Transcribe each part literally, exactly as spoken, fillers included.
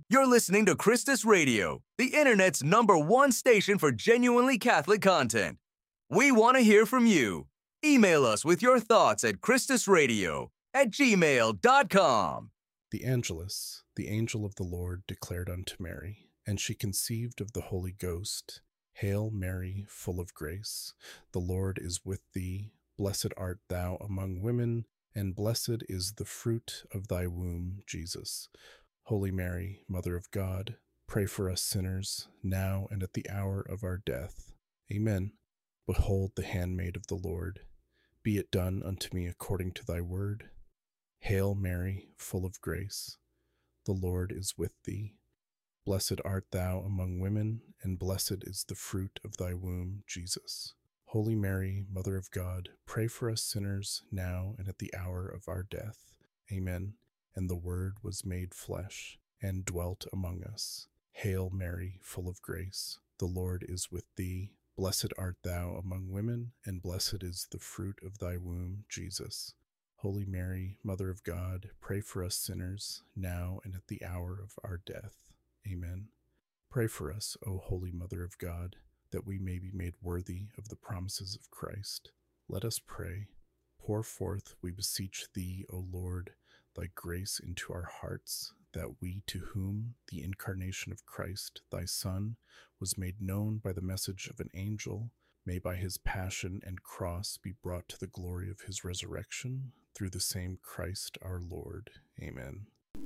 You're listening to Christus Radio, the internet's number one station for genuinely Catholic content. We want to hear from you. Email us with your thoughts at christusradio at gmail dot com. The Angelus, the angel of the Lord, declared unto Mary, and she conceived of the Holy Ghost. Hail Mary, full of grace, the Lord is with thee. Blessed art thou among women, and blessed is the fruit of thy womb, Jesus. Holy Mary, Mother of God, pray for us sinners, now and at the hour of our death. Amen. Behold the handmaid of the Lord. Be it done unto me according to thy word. Hail Mary, full of grace, the Lord is with thee. Blessed art thou among women, and blessed is the fruit of thy womb, Jesus. Holy Mary, Mother of God, pray for us sinners, now and at the hour of our death. Amen. And the Word was made flesh, and dwelt among us. Hail Mary, full of grace, the Lord is with thee. Blessed art thou among women, and blessed is the fruit of thy womb, Jesus. Holy Mary, Mother of God, pray for us sinners, now and at the hour of our death. Amen. Pray for us, O Holy Mother of God, that we may be made worthy of the promises of Christ. Let us pray. Pour forth, we beseech thee, O Lord, thy grace into our hearts, that we, to whom the incarnation of Christ, thy Son, was made known by the message of an angel, may by his passion and cross be brought to the glory of his resurrection, through the same Christ our Lord. Amen.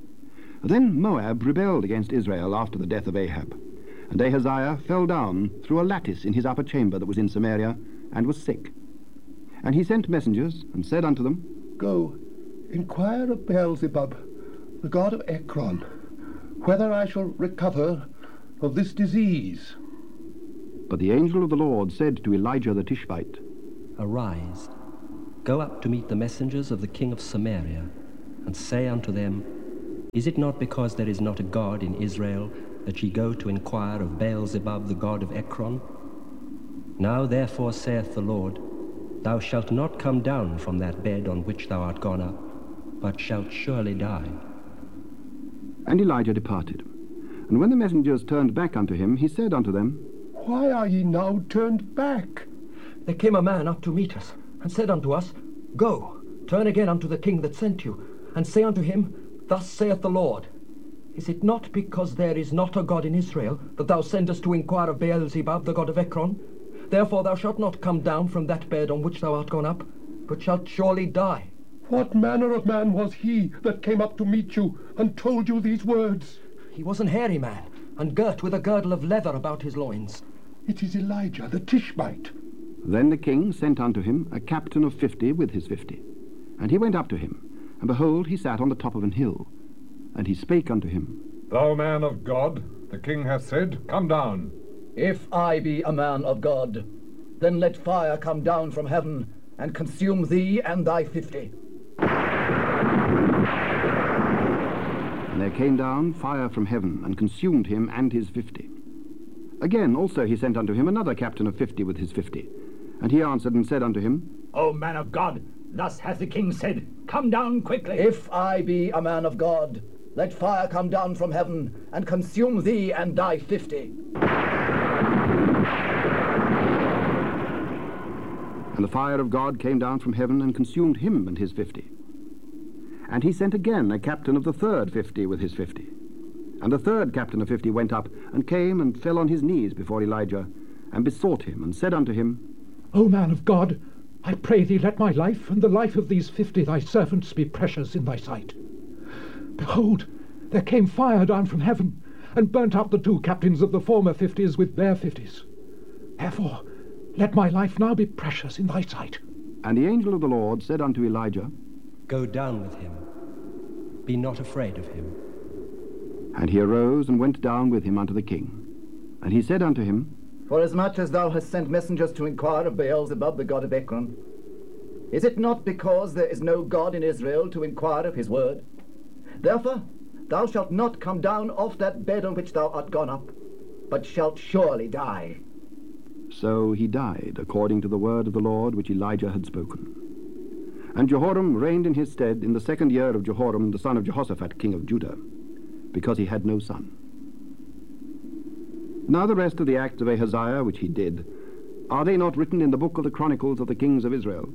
Then Moab rebelled against Israel after the death of Ahab, and Ahaziah fell down through a lattice in his upper chamber that was in Samaria, and was sick. And he sent messengers, and said unto them, Go, inquire of Beelzebub, the god of Ekron, whether I shall recover of this disease. But the angel of the Lord said to Elijah the Tishbite, Arise, go up to meet the messengers of the king of Samaria, and say unto them, Is it not because there is not a God in Israel that ye go to inquire of Beelzebub the god of Ekron? Now therefore saith the Lord, Thou shalt not come down from that bed on which thou art gone up, but shalt surely die. And Elijah departed. And when the messengers turned back unto him, he said unto them, Why are ye now turned back? There came a man up to meet us, and said unto us, Go, turn again unto the king that sent you, and say unto him, Thus saith the Lord, Is it not because there is not a God in Israel, that thou sendest to inquire of Beelzebub, the god of Ekron? Therefore thou shalt not come down from that bed on which thou art gone up, but shalt surely die. What manner of man was he that came up to meet you, and told you these words? He was an hairy man, and girt with a girdle of leather about his loins. It is Elijah the Tishbite. Then the king sent unto him a captain of fifty with his fifty. And he went up to him, and behold, he sat on the top of an hill. And he spake unto him, Thou man of God, the king hath said, Come down. If I be a man of God, then let fire come down from heaven, and consume thee and thy fifty. And there came down fire from heaven, and consumed him and his fifty. Again also he sent unto him another captain of fifty with his fifty. And he answered and said unto him, O man of God, thus hath the king said, Come down quickly. If I be a man of God, let fire come down from heaven, and consume thee and thy fifty. And the fire of God came down from heaven, and consumed him and his fifty. And he sent again a captain of the third fifty with his fifty. And the third captain of fifty went up, and came and fell on his knees before Elijah, and besought him, and said unto him, O man of God, I pray thee, let my life and the life of these fifty thy servants be precious in thy sight. Behold, there came fire down from heaven, and burnt up the two captains of the former fifties with their fifties. Therefore, let my life now be precious in thy sight. And the angel of the Lord said unto Elijah, Go down with him. Be not afraid of him. And he arose and went down with him unto the king. And he said unto him, Forasmuch as thou hast sent messengers to inquire of Beelzebub, the god of Ekron, is it not because there is no God in Israel to inquire of his word? Therefore thou shalt not come down off that bed on which thou art gone up, but shalt surely die. So he died, according to the word of the Lord which Elijah had spoken. And Jehoram reigned in his stead in the second year of Jehoram the son of Jehoshaphat, king of Judah. because he had no son. Now the rest of the acts of Ahaziah which he did, are they not written in the book of the Chronicles of the kings of Israel?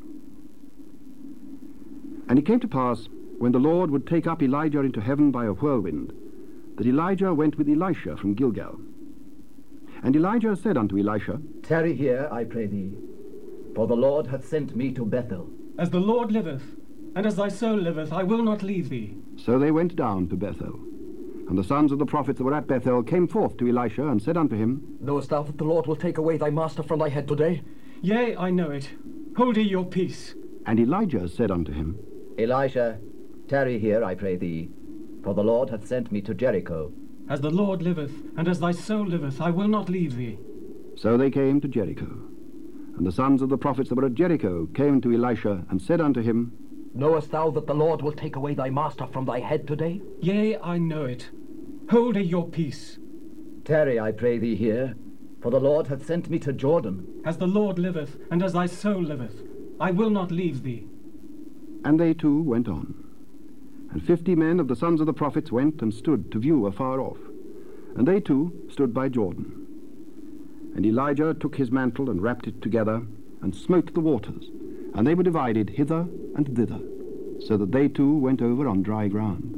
And it came to pass, when the Lord would take up Elijah into heaven by a whirlwind, that Elijah went with Elisha from Gilgal. And Elijah said unto Elisha, Tarry here, I pray thee, for the Lord hath sent me to Bethel. As the Lord liveth, and as thy soul liveth, I will not leave thee. So they went down to Bethel. And the sons of the prophets that were at Bethel came forth to Elisha, and said unto him, Knowest thou that the Lord will take away thy master from thy head today? Yea, I know it. Hold ye your peace. And Elijah said unto him, Elisha, tarry here, I pray thee, for the Lord hath sent me to Jericho. As the Lord liveth, and as thy soul liveth, I will not leave thee. So they came to Jericho. And the sons of the prophets that were at Jericho came to Elisha, and said unto him, Knowest thou that the Lord will take away thy master from thy head today? Yea, I know it. Hold ye your peace. Tarry, I pray thee here, for the Lord hath sent me to Jordan. As the Lord liveth, and as thy soul liveth, I will not leave thee. And they too went on. And fifty men of the sons of the prophets went and stood to view afar off. And they too stood by Jordan. And Elijah took his mantle and wrapped it together, and smote the waters, and they were divided hither and thither, so that they too went over on dry ground.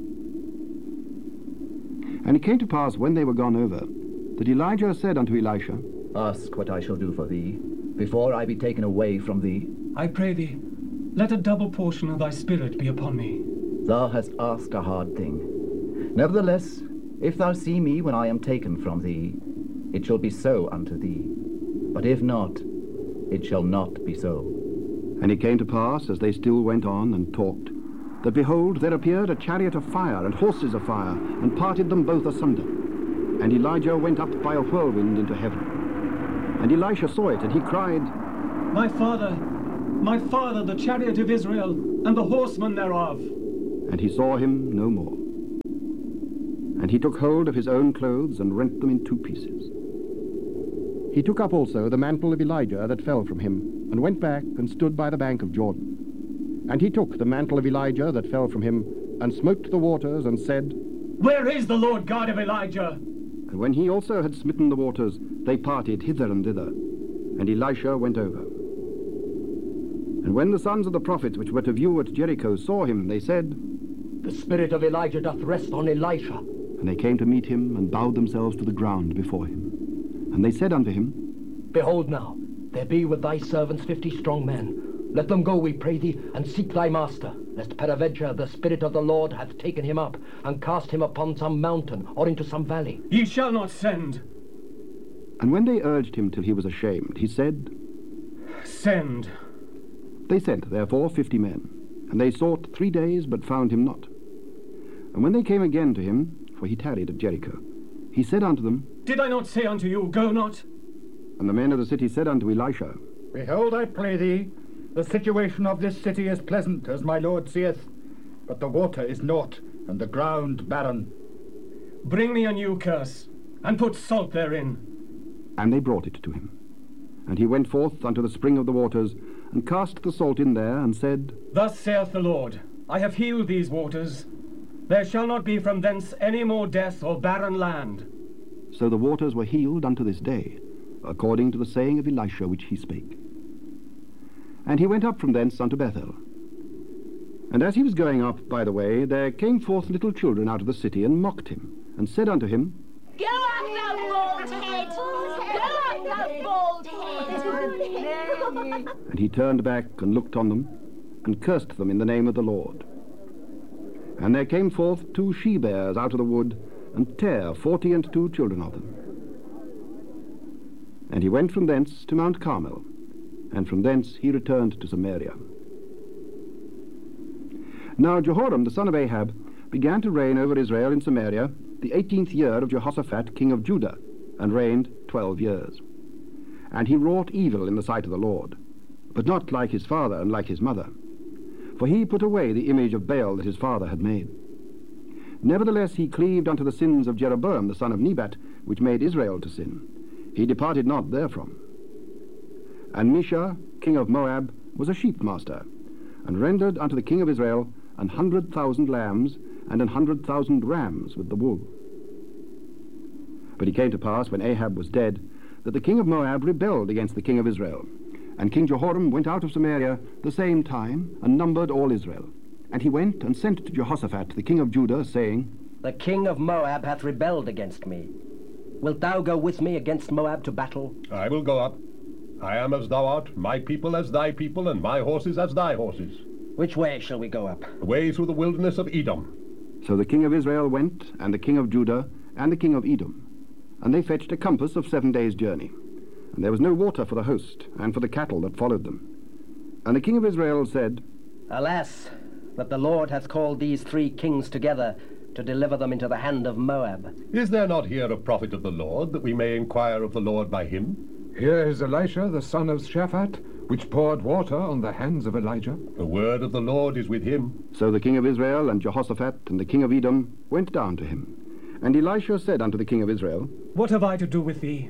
And it came to pass, when they were gone over, that Elijah said unto Elisha, Ask what I shall do for thee, before I be taken away from thee. I pray thee, let a double portion of thy spirit be upon me. Thou hast asked a hard thing. Nevertheless, if thou see me when I am taken from thee, it shall be so unto thee. But if not, it shall not be so. And it came to pass, as they still went on and talked, that behold, there appeared a chariot of fire and horses of fire, and parted them both asunder. And Elijah went up by a whirlwind into heaven. And Elisha saw it, and he cried, My father, my father, the chariot of Israel, and the horsemen thereof. And he saw him no more. And he took hold of his own clothes, and rent them in two pieces. He took up also the mantle of Elijah that fell from him, and went back and stood by the bank of Jordan. And he took the mantle of Elijah that fell from him, and smote the waters, and said, Where is the Lord God of Elijah? And when he also had smitten the waters, they parted hither and thither, and Elisha went over. And when the sons of the prophets which were to view at Jericho saw him, they said, The spirit of Elijah doth rest on Elisha. And they came to meet him, and bowed themselves to the ground before him. And they said unto him, Behold now, there be with thy servants fifty strong men. Let them go, we pray thee, and seek thy master, lest peradventure the Spirit of the Lord hath taken him up, and cast him upon some mountain, or into some valley. Ye shall not send. And when they urged him till he was ashamed, he said, Send. They sent, therefore, fifty men, and they sought three days, but found him not. And when they came again to him, for he tarried at Jericho, he said unto them, Did I not say unto you, Go not? And the men of the city said unto Elisha, Behold, I pray thee, the situation of this city is pleasant, as my lord seeth, but the water is naught, and the ground barren. Bring me a new curse, and put salt therein. And they brought it to him. And he went forth unto the spring of the waters, and cast the salt in there, and said, Thus saith the Lord, I have healed these waters. There shall not be from thence any more death or barren land. So the waters were healed unto this day, according to the saying of Elisha which he spake. And he went up from thence unto Bethel. And as he was going up by the way, there came forth little children out of the city, and mocked him, and said unto him, Go up, thou bald head! Go up, thou bald head! And he turned back and looked on them, and cursed them in the name of the Lord. And there came forth two she-bears out of the wood, and tare forty and two children of them. And he went from thence to Mount Carmel, and from thence he returned to Samaria. Now Jehoram the son of Ahab began to reign over Israel in Samaria the eighteenth year of Jehoshaphat king of Judah, and reigned twelve years. And he wrought evil in the sight of the Lord, but not like his father and like his mother, for he put away the image of Baal that his father had made. Nevertheless he cleaved unto the sins of Jeroboam the son of Nebat, which made Israel to sin. He departed not therefrom. And Misha, king of Moab, was a sheep master, and rendered unto the king of Israel an hundred thousand lambs, and an hundred thousand rams with the wool. But it came to pass, when Ahab was dead, that the king of Moab rebelled against the king of Israel. And King Jehoram went out of Samaria the same time, and numbered all Israel. And he went and sent to Jehoshaphat the king of Judah, saying, The king of Moab hath rebelled against me. Wilt thou go with me against Moab to battle? I will go up. I am as thou art, my people as thy people, and my horses as thy horses. Which way shall we go up? The way through the wilderness of Edom. So the king of Israel went, and the king of Judah, and the king of Edom. And they fetched a compass of seven days' journey. And there was no water for the host, and for the cattle that followed them. And the king of Israel said, Alas, that the Lord hath called these three kings together to deliver them into the hand of Moab. Is there not here a prophet of the Lord, that we may inquire of the Lord by him? Here is Elisha, the son of Shaphat, which poured water on the hands of Elijah. The word of the Lord is with him. So the king of Israel and Jehoshaphat and the king of Edom went down to him. And Elisha said unto the king of Israel, What have I to do with thee?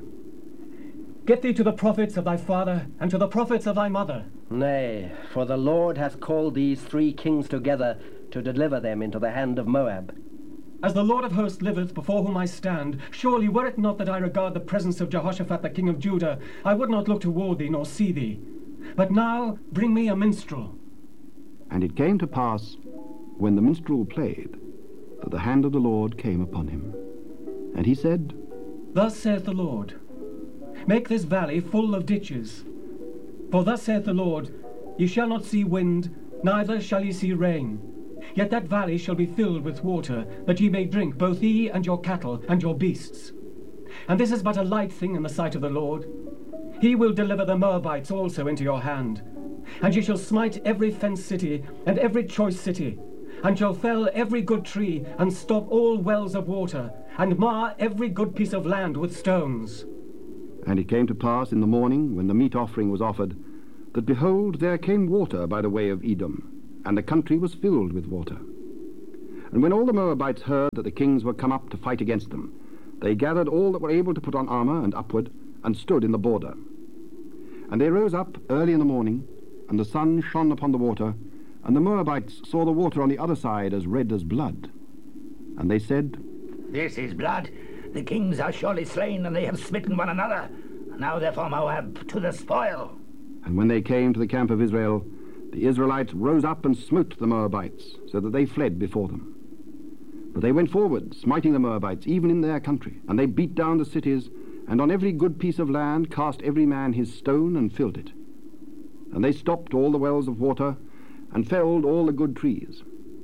Get thee to the prophets of thy father, and to the prophets of thy mother. Nay, for the Lord hath called these three kings together to deliver them into the hand of Moab. As the Lord of hosts liveth, before whom I stand, surely were it not that I regard the presence of Jehoshaphat the king of Judah, I would not look toward thee nor see thee. But now bring me a minstrel. And it came to pass, when the minstrel played, that the hand of the Lord came upon him. And he said, Thus saith the Lord, Make this valley full of ditches. For thus saith the Lord, Ye shall not see wind, neither shall ye see rain. Yet that valley shall be filled with water, that ye may drink, both ye and your cattle and your beasts. And this is but a light thing in the sight of the Lord. He will deliver the Moabites also into your hand. And ye shall smite every fenced city, and every choice city, and shall fell every good tree, and stop all wells of water, and mar every good piece of land with stones. And it came to pass in the morning, when the meat offering was offered, that behold, there came water by the way of Edom, and the country was filled with water. And when all the Moabites heard that the kings were come up to fight against them, they gathered all that were able to put on armor and upward, and stood in the border. And they rose up early in the morning, and the sun shone upon the water, and the Moabites saw the water on the other side as red as blood. And they said, This is blood. The kings are surely slain, and they have smitten one another. Now therefore, Moab, to the spoil. And when they came to the camp of Israel, the Israelites rose up and smote the Moabites, so that they fled before them. But they went forward, smiting the Moabites, even in their country. And they beat down the cities, and on every good piece of land cast every man his stone, and filled it. And they stopped all the wells of water, and felled all the good trees.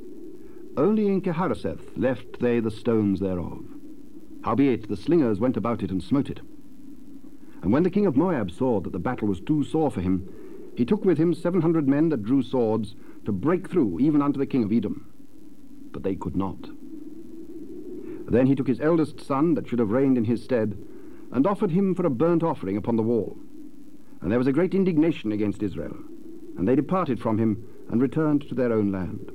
Only in Keharaseth left they the stones thereof. Howbeit the slingers went about it and smote it. And when the king of Moab saw that the battle was too sore for him, he took with him seven hundred men that drew swords, to break through even unto the king of Edom. But they could not. Then he took his eldest son, that should have reigned in his stead, and offered him for a burnt offering upon the wall. And there was a great indignation against Israel. And they departed from him, and returned to their own land.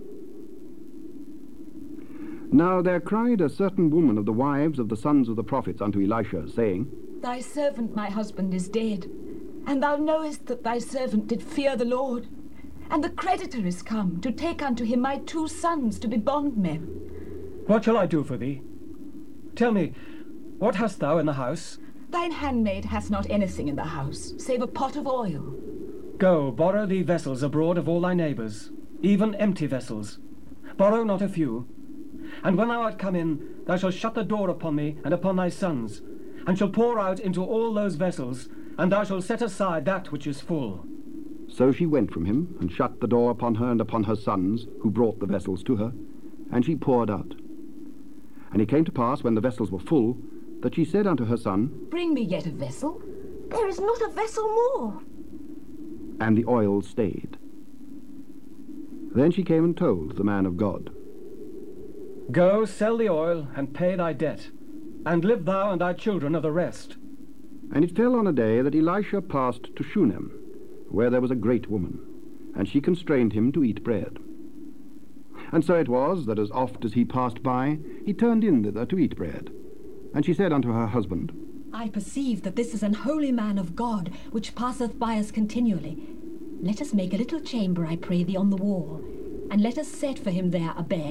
Now there cried a certain woman of the wives of the sons of the prophets unto Elisha, saying, Thy servant my husband is dead, and thou knowest that thy servant did fear the Lord. And the creditor is come to take unto him my two sons to be bondmen. What shall I do for thee? Tell me, what hast thou in the house? Thine handmaid hath not anything in the house, save a pot of oil. Go, borrow thee vessels abroad of all thy neighbours, even empty vessels. Borrow not a few. And when thou art come in, thou shalt shut the door upon thee and upon thy sons, and shalt pour out into all those vessels, and thou shalt set aside that which is full. So she went from him, and shut the door upon her and upon her sons, who brought the vessels to her, and she poured out. And it came to pass, when the vessels were full, that she said unto her son, Bring me yet a vessel. There is not a vessel more. And the oil stayed. Then she came and told the man of God. Go, sell the oil, and pay thy debt, and live thou and thy children of the rest. And it fell on a day that Elisha passed to Shunem, where there was a great woman, and she constrained him to eat bread. And so it was, that as oft as he passed by, he turned in thither to eat bread. And she said unto her husband, I perceive that this is an holy man of God, which passeth by us continually. Let us make a little chamber, I pray thee, on the wall, and let us set for him there a bed,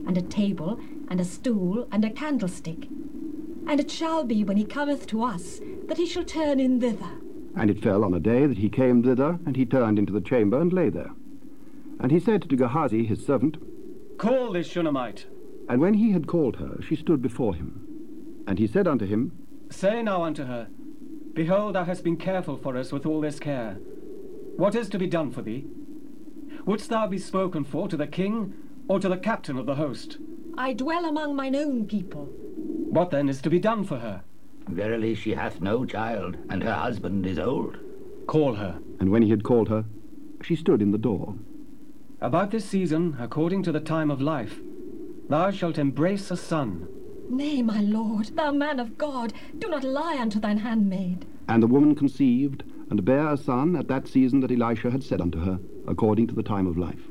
and a table, and a stool, and a candlestick. And it shall be, when he cometh to us, that he shall turn in thither. And it fell on a day that he came thither, and he turned into the chamber and lay there. And he said to Gehazi his servant, Call this Shunammite. And when he had called her, she stood before him. And he said unto him, Say now unto her, Behold, thou hast been careful for us with all this care. What is to be done for thee? Wouldst thou be spoken for to the king, or to the captain of the host? I dwell among mine own people. What then is to be done for her? Verily she hath no child, and her husband is old. Call her. And when he had called her, she stood in the door. About this season, according to the time of life, thou shalt embrace a son. Nay, my lord, thou man of God, do not lie unto thine handmaid. And the woman conceived, and bare a son at that season that Elisha had said unto her, according to the time of life.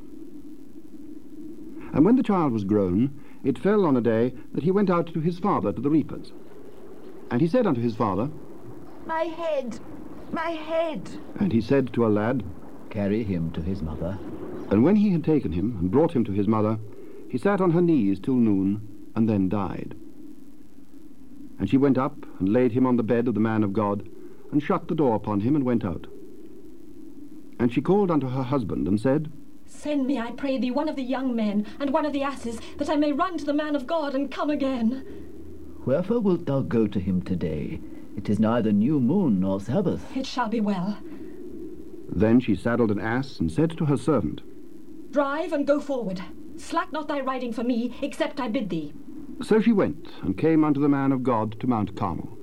And when the child was grown, it fell on a day that he went out to his father to the reapers. And he said unto his father, My head, my head. And he said to a lad, Carry him to his mother. And when he had taken him and brought him to his mother, he sat on her knees till noon, and then died. And she went up and laid him on the bed of the man of God, and shut the door upon him, and went out. And she called unto her husband, and said, Send me, I pray thee, one of the young men, and one of the asses, that I may run to the man of God, and come again. Wherefore wilt thou go to him today? It is neither new moon nor Sabbath. It shall be well. Then she saddled an ass, and said to her servant, Drive and go forward. Slack not thy riding for me, except I bid thee. So she went, and came unto the man of God to Mount Carmel.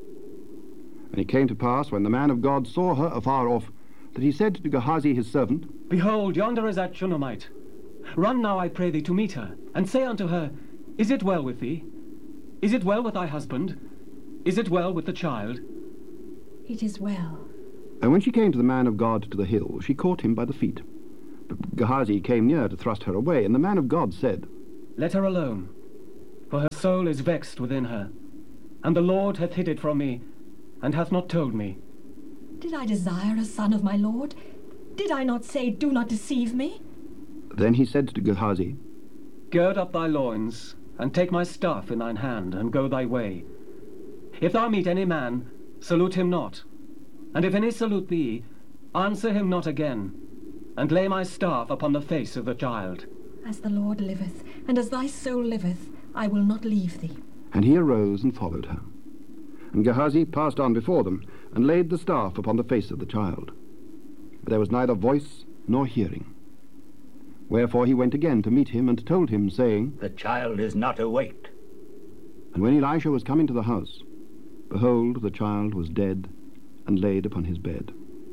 And it came to pass, when the man of God saw her afar off, that he said to Gehazi his servant, Behold, yonder is that Shunammite. Run now, I pray thee, to meet her, and say unto her, Is it well with thee? Is it well with thy husband? Is it well with the child? It is well. And when she came to the man of God to the hill, she caught him by the feet. But Gehazi came near to thrust her away, and the man of God said, Let her alone, for her soul is vexed within her, and the Lord hath hid it from me, and hath not told me. Did I desire a son of my lord? Did I not say, Do not deceive me? Then he said to Gehazi, Gird up thy loins, and take my staff in thine hand, and go thy way. If thou meet any man, salute him not. And if any salute thee, answer him not again, and lay my staff upon the face of the child. As the Lord liveth, and as thy soul liveth, I will not leave thee. And he arose and followed her. And Gehazi passed on before them, and laid the staff upon the face of the child. But there was neither voice nor hearing. Wherefore he went again to meet him, and told him, saying, The child is not awaked. And when Elisha was come into the house, behold, the child was dead, and laid upon his bed.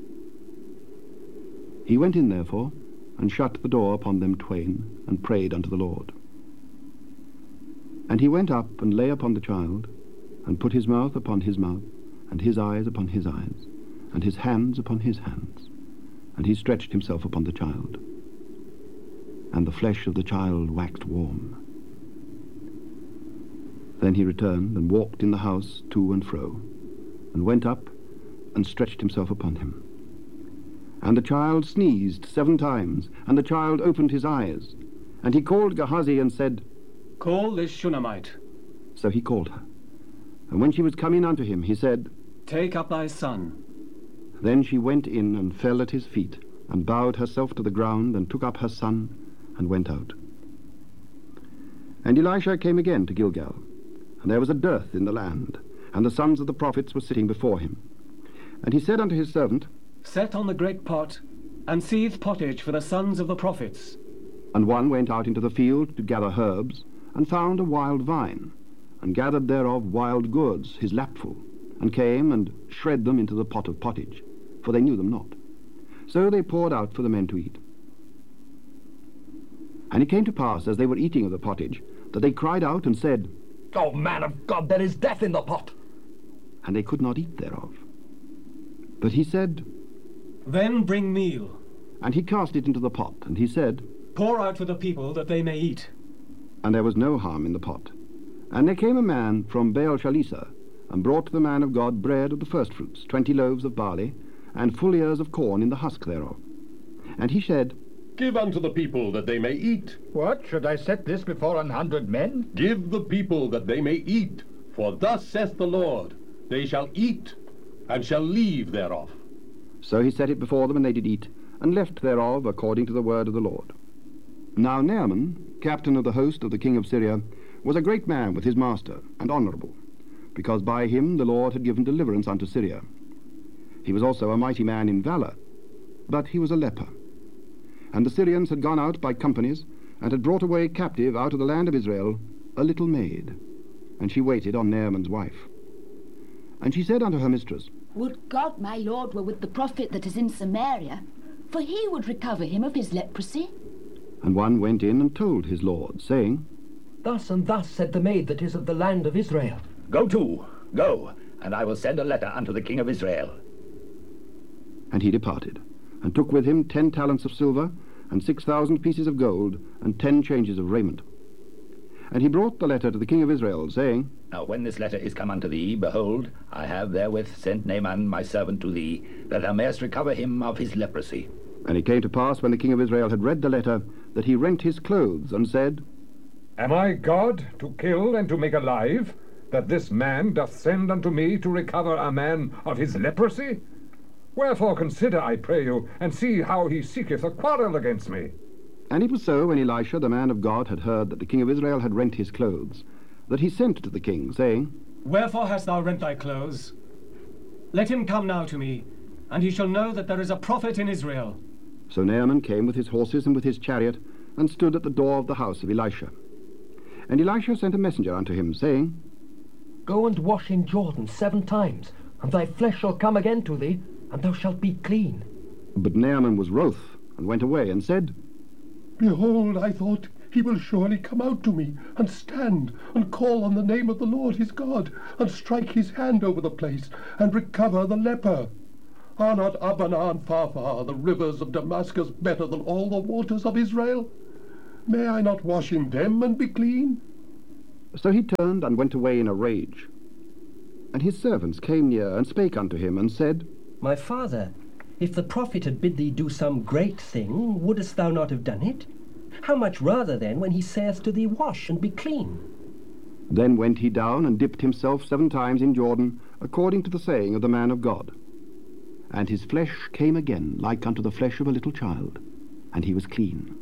He went in therefore, and shut the door upon them twain, and prayed unto the Lord. And he went up, and lay upon the child, and put his mouth upon his mouth, and his eyes upon his eyes, and his hands upon his hands. And he stretched himself upon the child. And the flesh of the child waxed warm. Then he returned, and walked in the house to and fro, and went up, and stretched himself upon him. And the child sneezed seven times, and the child opened his eyes. And he called Gehazi, and said, Call this Shunammite. So he called her. And when she was come in unto him, he said, Take up thy son. Then she went in, and fell at his feet, and bowed herself to the ground, and took up her son, and went out. And Elisha came again to Gilgal, and there was a dearth in the land, and the sons of the prophets were sitting before him. And he said unto his servant, Set on the great pot, and seethe pottage for the sons of the prophets. And one went out into the field to gather herbs, and found a wild vine, and gathered thereof wild goods, his lapful, and came and shred them into the pot of pottage, for they knew them not. So they poured out for the men to eat. And it came to pass, as they were eating of the pottage, that they cried out and said, O man of God, there is death in the pot. And they could not eat thereof. But he said, Then bring meal. And he cast it into the pot, and he said, Pour out for the people, that they may eat. And there was no harm in the pot. And there came a man from Baal Shalisha, and brought to the man of God bread of the firstfruits, twenty loaves of barley, and full ears of corn in the husk thereof. And he said, Give unto the people that they may eat. What? Should I set this before an hundred men? Give the people that they may eat. For thus saith the Lord, they shall eat, and shall leave thereof. So he set it before them, and they did eat, and left thereof according to the word of the Lord. Now Naaman, captain of the host of the king of Syria, was a great man with his master, and honourable, because by him the Lord had given deliverance unto Syria. He was also a mighty man in valour, but he was a leper. And the Syrians had gone out by companies, and had brought away captive out of the land of Israel a little maid, and she waited on Naaman's wife. And she said unto her mistress, Would God my lord were with the prophet that is in Samaria, for he would recover him of his leprosy. And one went in and told his lord, saying, Thus and thus said the maid that is of the land of Israel. Go to, go, and I will send a letter unto the king of Israel. And he departed, and took with him ten talents of silver, and six thousand pieces of gold, and ten changes of raiment. And he brought the letter to the king of Israel, saying, Now when this letter is come unto thee, behold, I have therewith sent Naaman my servant to thee, that thou mayest recover him of his leprosy. And it came to pass, when the king of Israel had read the letter, that he rent his clothes, and said, Am I God to kill and to make alive, that this man doth send unto me to recover a man of his leprosy? Wherefore consider, I pray you, and see how he seeketh a quarrel against me. And it was so, when Elisha the man of God had heard that the king of Israel had rent his clothes, that he sent to the king, saying, Wherefore hast thou rent thy clothes? Let him come now to me, and he shall know that there is a prophet in Israel. So Naaman came with his horses and with his chariot, and stood at the door of the house of Elisha. And Elisha sent a messenger unto him, saying, Go and wash in Jordan seven times, and thy flesh shall come again to thee, and thou shalt be clean. But Naaman was wroth, and went away, and said, Behold, I thought, he will surely come out to me, and stand, and call on the name of the Lord his God, and strike his hand over the place, and recover the leper. Are not Abana and Pharpar, the rivers of Damascus, better than all the waters of Israel? May I not wash in them and be clean? So he turned and went away in a rage. And his servants came near, and spake unto him, and said, My father, if the prophet had bid thee do some great thing, wouldest thou not have done it? How much rather then when he saith to thee, Wash and be clean? Then went he down and dipped himself seven times in Jordan, according to the saying of the man of God. And his flesh came again like unto the flesh of a little child, and he was clean.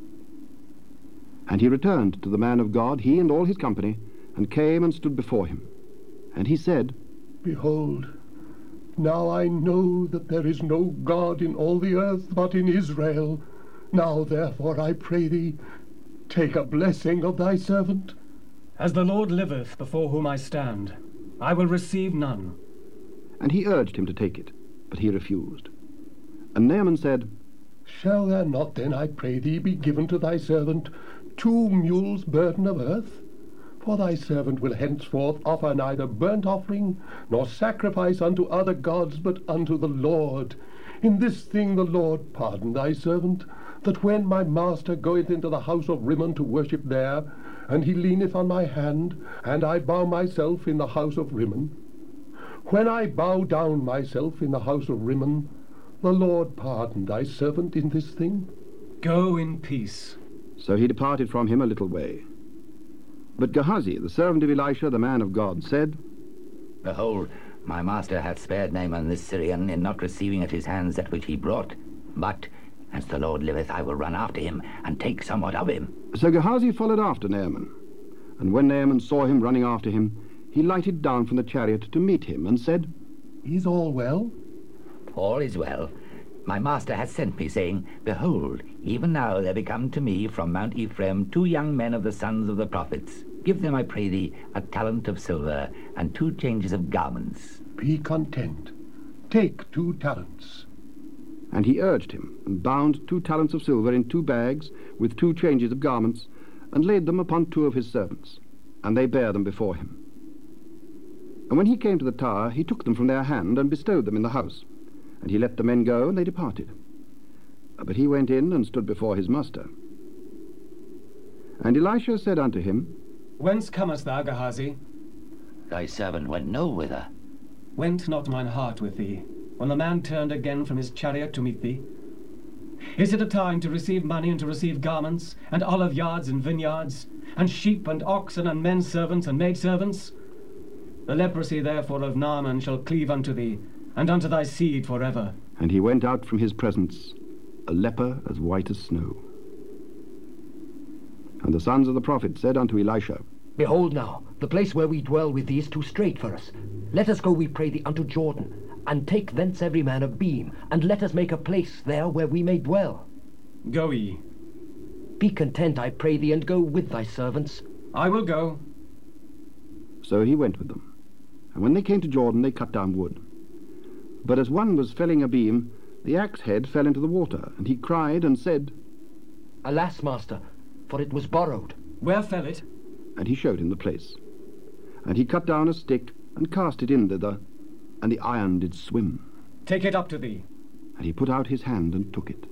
And he returned to the man of God, he and all his company, and came and stood before him. And he said, Behold, now I know that there is no God in all the earth but in Israel. Now therefore I pray thee, take a blessing of thy servant. As the Lord liveth, before whom I stand, I will receive none. And he urged him to take it, but he refused. And Naaman said, Shall there not then, I pray thee, be given to thy servant two mules' burden of earth? For thy servant will henceforth offer neither burnt offering, nor sacrifice unto other gods, but unto the Lord. In this thing the Lord pardon thy servant, that when my master goeth into the house of Rimmon to worship there, and he leaneth on my hand, and I bow myself in the house of Rimmon, when I bow down myself in the house of Rimmon, the Lord pardon thy servant in this thing. Go in peace. So he departed from him a little way. But Gehazi, the servant of Elisha, the man of God, said, Behold, my master hath spared Naaman this Syrian in not receiving at his hands that which he brought. But, as the Lord liveth, I will run after him, and take somewhat of him. So Gehazi followed after Naaman. And when Naaman saw him running after him, he lighted down from the chariot to meet him, and said, Is all well? All is well. My master hath sent me, saying, Behold, even now there be come to me from Mount Ephraim two young men of the sons of the prophets. Give them, I pray thee, a talent of silver, and two changes of garments. Be content. Take two talents. And he urged him, and bound two talents of silver in two bags, with two changes of garments, and laid them upon two of his servants, and they bare them before him. And when he came to the tower, he took them from their hand, and bestowed them in the house. And he let the men go, and they departed. But he went in and stood before his master. And Elisha said unto him, Whence comest thou, Gehazi? Thy servant went no whither. Went not mine heart with thee, when the man turned again from his chariot to meet thee? Is it a time to receive money and to receive garments, and olive yards and vineyards, and sheep and oxen and men servants and maidservants? The leprosy therefore of Naaman shall cleave unto thee, and unto thy seed forever. And he went out from his presence, a leper as white as snow. And the sons of the prophet said unto Elisha, Behold now, the place where we dwell with thee is too strait for us. Let us go, we pray thee, unto Jordan, and take thence every man a beam, and let us make a place there where we may dwell. Go ye. Be content, I pray thee, and go with thy servants. I will go. So he went with them. And when they came to Jordan, they cut down wood. But as one was felling a beam, the axe head fell into the water, and he cried and said, Alas, master, for it was borrowed. Where fell it? And he showed him the place. And he cut down a stick, and cast it in thither, and the iron did swim. Take it up to thee. And he put out his hand and took it.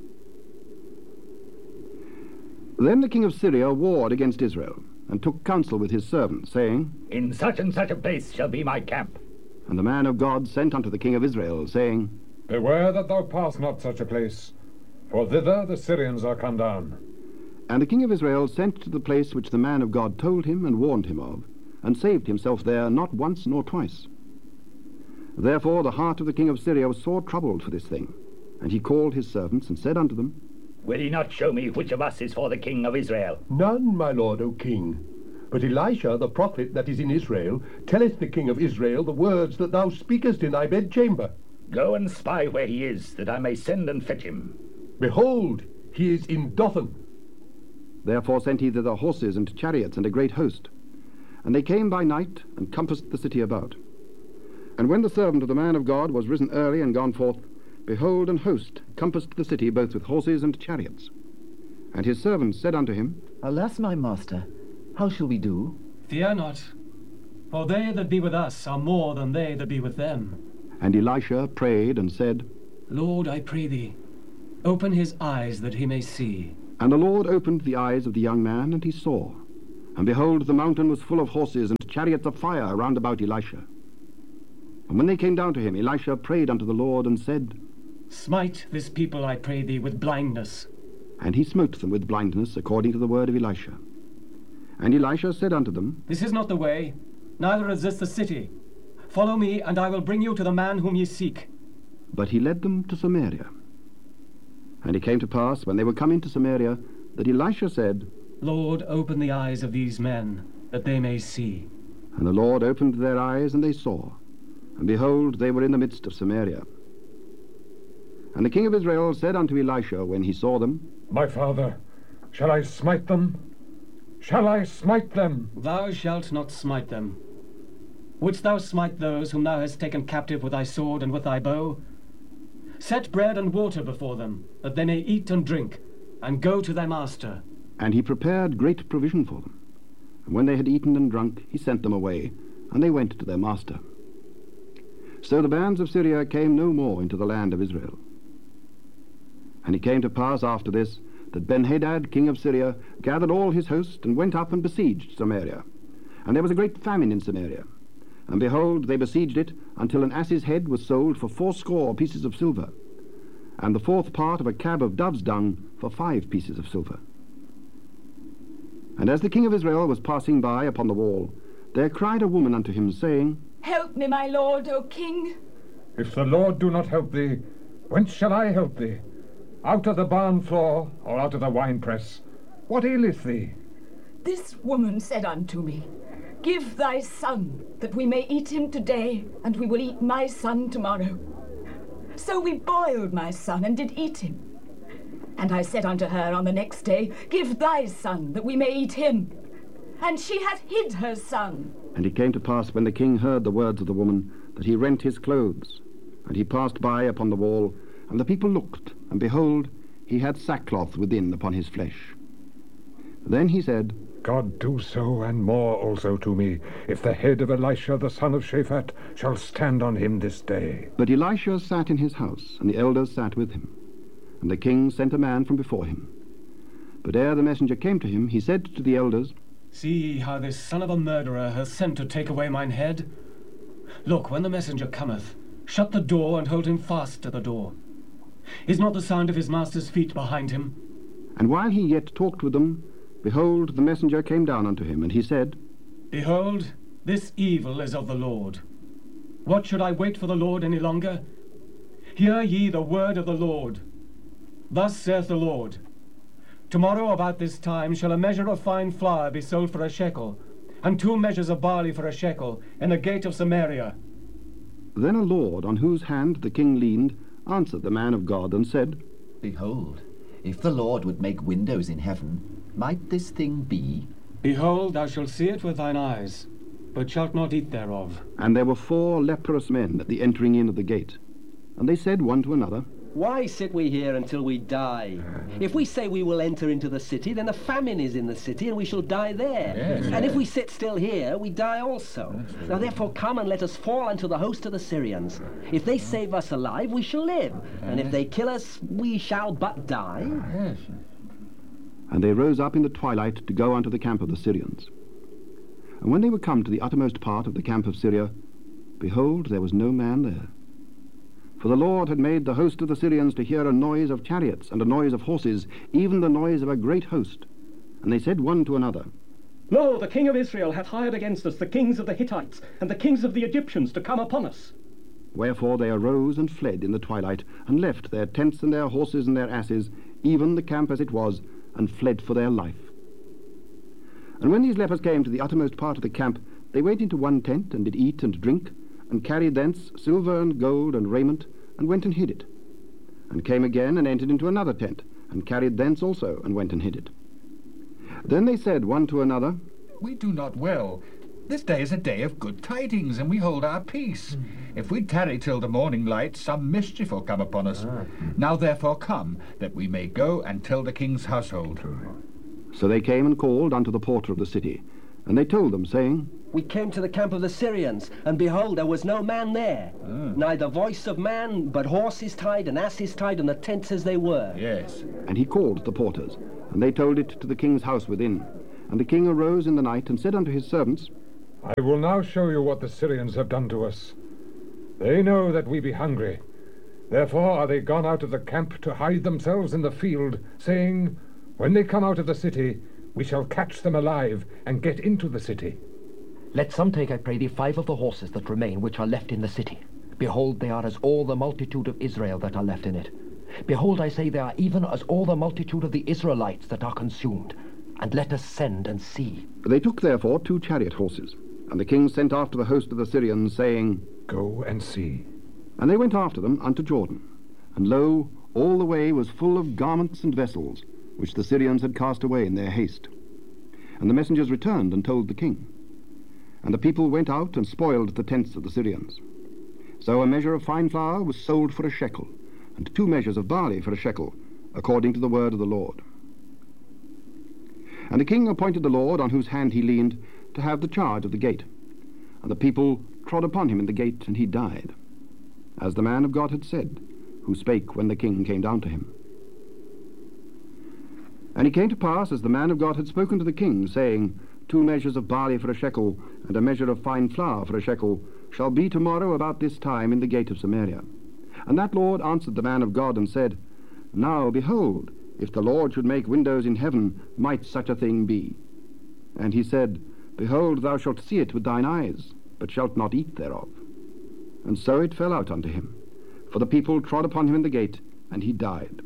Then the king of Syria warred against Israel, and took counsel with his servants, saying, In such and such a place shall be my camp. And the man of God sent unto the king of Israel, saying, Beware that thou pass not such a place, for thither the Syrians are come down. And the king of Israel sent to the place which the man of God told him and warned him of, and saved himself there not once nor twice. Therefore the heart of the king of Syria was sore troubled for this thing. And he called his servants, and said unto them, Will ye not show me which of us is for the king of Israel? None, my lord, O king. But Elisha, the prophet that is in Israel, telleth the king of Israel the words that thou speakest in thy bedchamber. Go and spy where he is, that I may send and fetch him. Behold, he is in Dothan. Therefore sent he thither horses and chariots and a great host. And they came by night, and compassed the city about. And when the servant of the man of God was risen early and gone forth, behold, an host compassed the city both with horses and chariots. And his servants said unto him, Alas, my master, how shall we do? Fear not, for they that be with us are more than they that be with them. And Elisha prayed and said, Lord, I pray thee, open his eyes that he may see. And the Lord opened the eyes of the young man, and he saw. And behold, the mountain was full of horses and chariots of fire round about Elisha. And when they came down to him, Elisha prayed unto the Lord, and said, Smite this people, I pray thee, with blindness. And he smote them with blindness, according to the word of Elisha. And Elisha said unto them, This is not the way, neither is this the city. Follow me, and I will bring you to the man whom ye seek. But he led them to Samaria. And it came to pass, when they were come into Samaria, that Elisha said, Lord, open the eyes of these men, that they may see. And the Lord opened their eyes, and they saw. And behold, they were in the midst of Samaria. And the king of Israel said unto Elisha, when he saw them, My father, shall I smite them? Shall I smite them? Thou shalt not smite them. Wouldst thou smite those whom thou hast taken captive with thy sword and with thy bow? Set bread and water before them, that they may eat and drink, and go to their master. And he prepared great provision for them. And when they had eaten and drunk, he sent them away, and they went to their master. So the bands of Syria came no more into the land of Israel. And it came to pass after this, that Benhadad, king of Syria, gathered all his host, and went up and besieged Samaria. And there was a great famine in Samaria. And behold, they besieged it, until an ass's head was sold for fourscore pieces of silver, and the fourth part of a cab of dove's dung for five pieces of silver. And as the king of Israel was passing by upon the wall, there cried a woman unto him, saying, Help me, my lord, O king. If the Lord do not help thee, whence shall I help thee? Out of the barn floor, or out of the winepress? What aileth thee? This woman said unto me, Give thy son, that we may eat him today, and we will eat my son tomorrow. So we boiled my son, and did eat him. And I said unto her on the next day, Give thy son, that we may eat him. And she hath hid her son. And it came to pass, when the king heard the words of the woman, that he rent his clothes. And he passed by upon the wall, and the people looked, and behold, he had sackcloth within upon his flesh. Then he said, God do so, and more also to me, if the head of Elisha the son of Shaphat shall stand on him this day. But Elisha sat in his house, and the elders sat with him. And the king sent a man from before him. But ere the messenger came to him, he said to the elders, See ye how this son of a murderer hath sent to take away mine head? Look, when the messenger cometh, shut the door, and hold him fast to the door. Is not the sound of his master's feet behind him? And while he yet talked with them, behold, the messenger came down unto him, and he said, Behold, this evil is of the Lord. What should I wait for the Lord any longer? Hear ye the word of the Lord. Thus saith the Lord, Tomorrow about this time shall a measure of fine flour be sold for a shekel, and two measures of barley for a shekel, in the gate of Samaria. Then a lord, on whose hand the king leaned, answered the man of God, and said, Behold, if the Lord would make windows in heaven, might this thing be? Behold, thou shalt see it with thine eyes, but shalt not eat thereof. And there were four leprous men at the entering in of the gate. And they said one to another, Why sit we here until we die? If we say we will enter into the city, then a famine is in the city, and we shall die there. Yes, and yes. if we sit still here, we die also. Now therefore come and let us fall unto the host of the Syrians. If they save us alive, we shall live. And if they kill us, we shall but die. Yes. And they rose up in the twilight to go unto the camp of the Syrians. And when they were come to the uttermost part of the camp of Syria, behold, there was no man there. For the Lord had made the host of the Syrians to hear a noise of chariots and a noise of horses, even the noise of a great host. And they said one to another, Lo, the king of Israel hath hired against us the kings of the Hittites and the kings of the Egyptians to come upon us. Wherefore they arose and fled in the twilight, and left their tents and their horses and their asses, even the camp as it was, and fled for their life. And when these lepers came to the uttermost part of the camp, they went into one tent, and did eat and drink, and carried thence silver and gold and raiment, and went and hid it. And came again, and entered into another tent, and carried thence also, and went and hid it. Then they said one to another, We do not well. This day is a day of good tidings, and we hold our peace. If we tarry till the morning light, some mischief will come upon us. Now therefore come, that we may go and tell the king's household. So they came and called unto the porter of the city, and they told them, saying, We came to the camp of the Syrians, and behold, there was no man there. Neither voice of man, but horses tied and asses tied, and the tents as they were. Yes. And he called the porters, and they told it to the king's house within. And the king arose in the night, and said unto his servants, I will now show you what the Syrians have done to us. They know that we be hungry. Therefore are they gone out of the camp to hide themselves in the field, saying, When they come out of the city, we shall catch them alive, and get into the city. Let some take, I pray thee, five of the horses that remain, which are left in the city. Behold, they are as all the multitude of Israel that are left in it. Behold, I say, they are even as all the multitude of the Israelites that are consumed. And let us send and see. They took therefore two chariot horses, and the king sent after the host of the Syrians, saying, Go and see. And they went after them unto Jordan. And lo, all the way was full of garments and vessels, which the Syrians had cast away in their haste. And the messengers returned and told the king. And the people went out and spoiled the tents of the Syrians. So a measure of fine flour was sold for a shekel, and two measures of barley for a shekel, according to the word of the Lord. And the king appointed the Lord, on whose hand he leaned, to have the charge of the gate. And the people trod upon him in the gate, and he died, as the man of God had said, who spake when the king came down to him. And it came to pass, as the man of God had spoken to the king, saying, Two measures of barley for a shekel, and a measure of fine flour for a shekel, shall be tomorrow about this time in the gate of Samaria. And that Lord answered the man of God, and said, Now, behold, if the Lord should make windows in heaven, might such a thing be? And he said, Behold, thou shalt see it with thine eyes, but shalt not eat thereof. And so it fell out unto him. For the people trod upon him in the gate, and he died.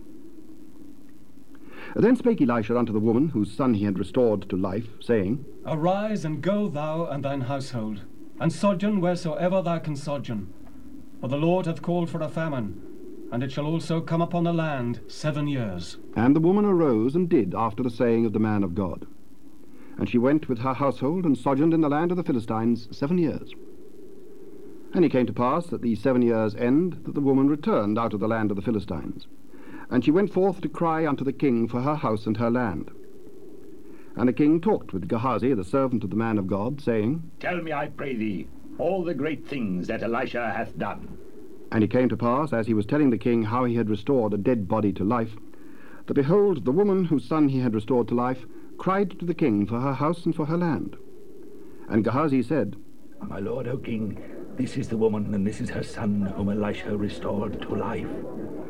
Then spake Elisha unto the woman, whose son he had restored to life, saying, Arise, and go thou and thine household, and sojourn wheresoever thou can sojourn. For the Lord hath called for a famine, and it shall also come upon the land seven years. And the woman arose and did after the saying of the man of God. And she went with her household, and sojourned in the land of the Philistines seven years. And it came to pass at the seven years' end, that the woman returned out of the land of the Philistines. And she went forth to cry unto the king for her house and her land. And the king talked with Gehazi, the servant of the man of God, saying, Tell me, I pray thee, all the great things that Elisha hath done. And it came to pass, as he was telling the king how he had restored a dead body to life, that behold, the woman whose son he had restored to life cried to the king for her house and for her land. And Gehazi said, My lord, O king, this is the woman, and this is her son, whom Elisha restored to life.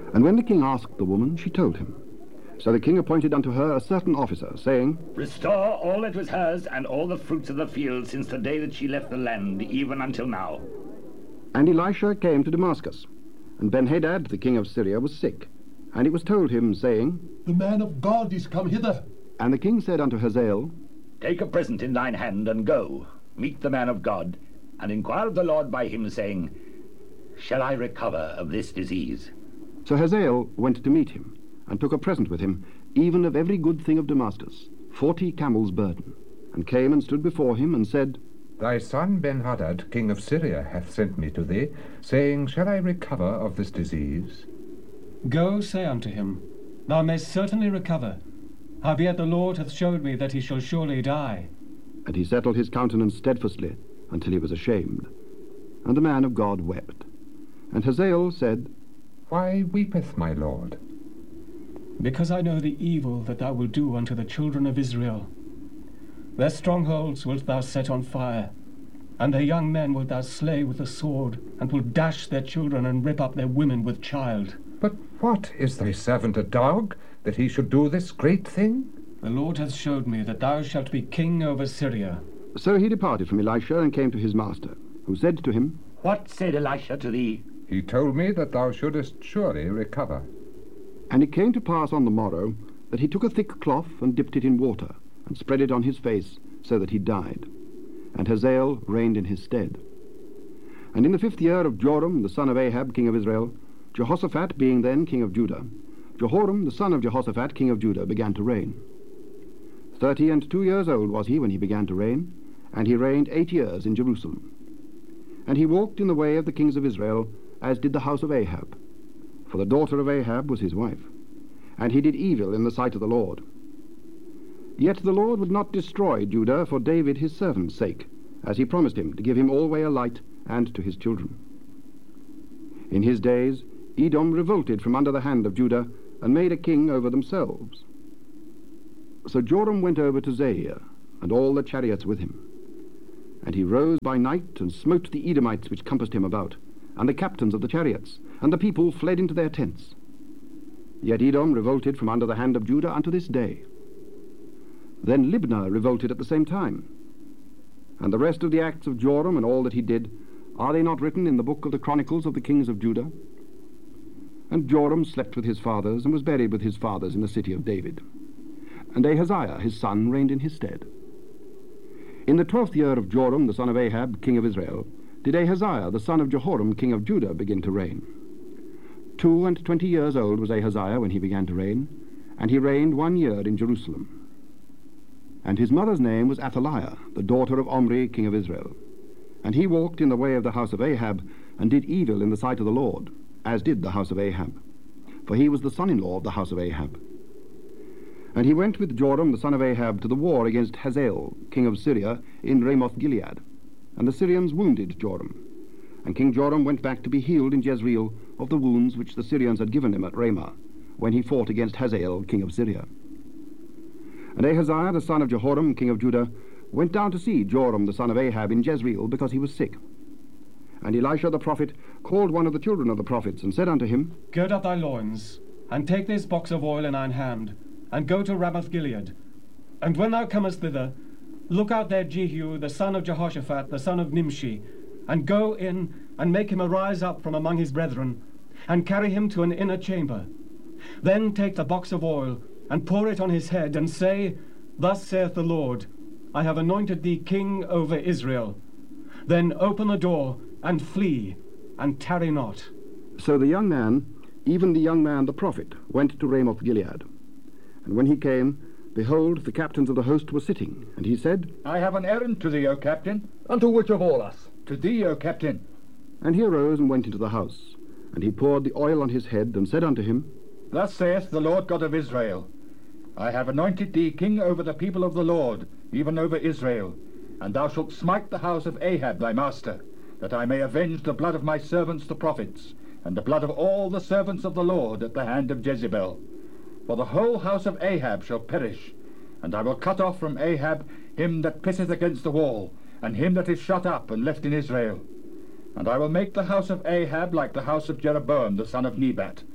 And when the king asked the woman, she told him. So the king appointed unto her a certain officer, saying, Restore all that was hers, and all the fruits of the field, since the day that she left the land, even until now. And Elisha came to Damascus, and Benhadad, the king of Syria, was sick. And it was told him, saying, The man of God is come hither. And the king said unto Hazael, Take a present in thine hand, and go, meet the man of God, and inquire of the Lord by him, saying, Shall I recover of this disease? So Hazael went to meet him, and took a present with him, even of every good thing of Damascus, forty camels' burden, and came and stood before him, and said, Thy son Benhadad, king of Syria, hath sent me to thee, saying, Shall I recover of this disease? Go, say unto him, Thou mayst certainly recover. Howbeit the Lord hath showed me that he shall surely die. And he settled his countenance steadfastly, until he was ashamed. And the man of God wept. And Hazael said, Why weepeth my lord? Because I know the evil that thou wilt do unto the children of Israel. Their strongholds wilt thou set on fire, and their young men wilt thou slay with the sword, and wilt dash their children and rip up their women with child. But what, is thy servant a dog, that he should do this great thing? The Lord hath showed me that thou shalt be king over Syria. So he departed from Elisha, and came to his master, who said to him, What said Elisha to thee? He told me that thou shouldest surely recover. And it came to pass on the morrow, that he took a thick cloth, and dipped it in water, and spread it on his face, so that he died. And Hazael reigned in his stead. And in the fifth year of Joram, the son of Ahab, king of Israel, Jehoshaphat being then king of Judah, Jehoram, the son of Jehoshaphat, king of Judah, began to reign. Thirty and two years old was he when he began to reign, and he reigned eight years in Jerusalem. And he walked in the way of the kings of Israel, as did the house of Ahab, for the daughter of Ahab was his wife. And he did evil in the sight of the Lord. Yet the Lord would not destroy Judah for David his servant's sake, as he promised him to give him alway a light, and to his children. In his days Edom revolted from under the hand of Judah, and made a king over themselves. So Joram went over to Zair, and all the chariots with him. And he rose by night, and smote the Edomites which compassed him about, and the captains of the chariots, and the people fled into their tents. Yet Edom revolted from under the hand of Judah unto this day. Then Libnah revolted at the same time. And the rest of the acts of Joram, and all that he did, are they not written in the book of the Chronicles of the kings of Judah? And Joram slept with his fathers, and was buried with his fathers in the city of David. And Ahaziah his son reigned in his stead. In the twelfth year of Joram the son of Ahab, king of Israel, did Ahaziah the son of Jehoram, king of Judah, begin to reign. Two and twenty years old was Ahaziah when he began to reign, and he reigned one year in Jerusalem. And his mother's name was Athaliah, the daughter of Omri, king of Israel. And he walked in the way of the house of Ahab, and did evil in the sight of the Lord, as did the house of Ahab. For he was the son-in-law of the house of Ahab. And he went with Joram the son of Ahab to the war against Hazael, king of Syria, in Ramoth-Gilead. And the Syrians wounded Joram. And King Joram went back to be healed in Jezreel of the wounds which the Syrians had given him at Ramah, when he fought against Hazael, king of Syria. And Ahaziah the son of Jehoram, king of Judah, went down to see Joram the son of Ahab in Jezreel, because he was sick. And Elisha the prophet called one of the children of the prophets, and said unto him, Gird up thy loins, and take this box of oil in thine hand, and go to Ramoth-Gilead. And when thou comest thither, look out there Jehu the son of Jehoshaphat, the son of Nimshi, and go in, and make him arise up from among his brethren, and carry him to an inner chamber. Then take the box of oil, and pour it on his head, and say, Thus saith the Lord, I have anointed thee king over Israel. Then open the door, and flee, and tarry not. So the young man, even the young man the prophet, went to Ramoth-Gilead. And when he came, behold, the captains of the host were sitting. And he said, I have an errand to thee, O captain. Unto which of all us? To thee, O captain. And he arose and went into the house. And he poured the oil on his head, and said unto him, Thus saith the Lord God of Israel, I have anointed thee king over the people of the Lord, even over Israel. And thou shalt smite the house of Ahab thy master, that I may avenge the blood of my servants the prophets, and the blood of all the servants of the Lord at the hand of Jezebel. For the whole house of Ahab shall perish, and I will cut off from Ahab him that pisseth against the wall, and him that is shut up and left in Israel. And I will make the house of Ahab like the house of Jeroboam the son of Nebat,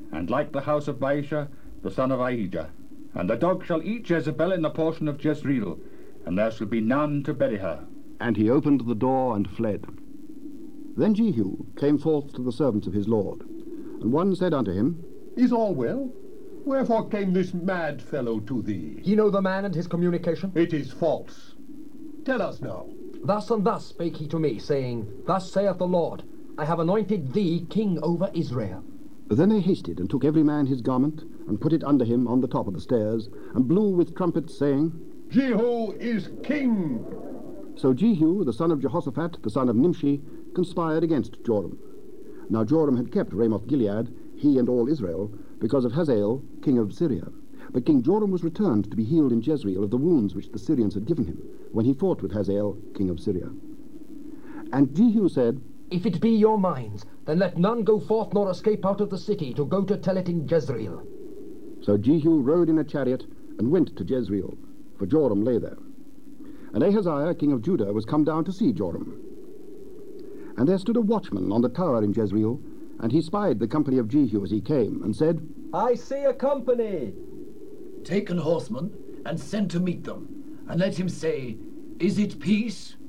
and like the house of Baasha, the son of Ahijah. And the dog shall eat Jezebel in the portion of Jezreel, and there shall be none to bury her. And he opened the door and fled. Then Jehu came forth to the servants of his lord, and one said unto him, Is all well? Wherefore came this mad fellow to thee? Ye know the man and his communication? It is false. Tell us now. Thus and thus spake he to me, saying, Thus saith the Lord, I have anointed thee king over Israel. Then they hasted, and took every man his garment, and put it under him on the top of the stairs, and blew with trumpets, saying, Jehu is king! So Jehu, the son of Jehoshaphat, the son of Nimshi, conspired against Joram. Now Joram had kept Ramoth-Gilead, he and all Israel, because of Hazael, king of Syria. But King Joram was returned to be healed in Jezreel of the wounds which the Syrians had given him, when he fought with Hazael, king of Syria. And Jehu said, If it be your minds, then let none go forth nor escape out of the city to go to tell it in Jezreel. So Jehu rode in a chariot and went to Jezreel, for Joram lay there. And Ahaziah, king of Judah, was come down to see Joram. And there stood a watchman on the tower in Jezreel, and he spied the company of Jehu as he came, and said, I see a company. Take an horseman, and send to meet them, and let him say, Is it peace?